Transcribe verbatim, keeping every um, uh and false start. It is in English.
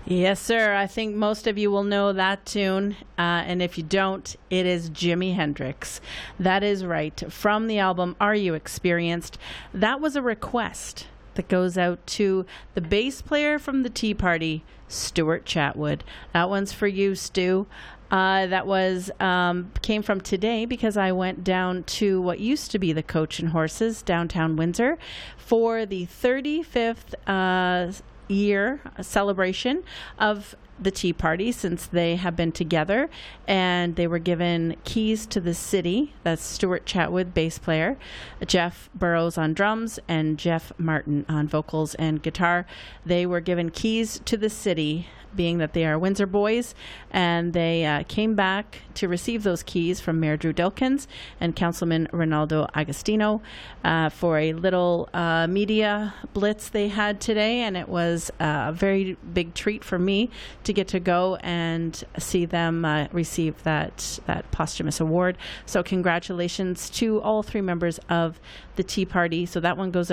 Yes, sir. I think most of you will know that tune. Uh, and if you don't, it is Jimi Hendrix. That is right. From the album Are You Experienced? That was a request that goes out to the bass player from the Tea Party, Stuart Chatwood. That one's for you, Stu. Uh, that was um, came from today because I went down to what used to be the Coach and Horses, downtown Windsor, for the thirty-fifth uh, year celebration of the Tea Party since they have been together, and they were given keys to the city. That's Stuart Chatwood, bass player, Jeff Burrows on drums, and Jeff Martin on vocals and guitar. They were given keys to the city, being that they are Windsor boys, and they uh, came back to receive those keys from Mayor Drew Dilkins and Councilman Ronaldo Agostino uh, for a little uh, media blitz they had today, and it was uh, a very big treat for me to get to go and see them uh, receive that that posthumous award. So congratulations to all three members of the Tea Party. So that one goes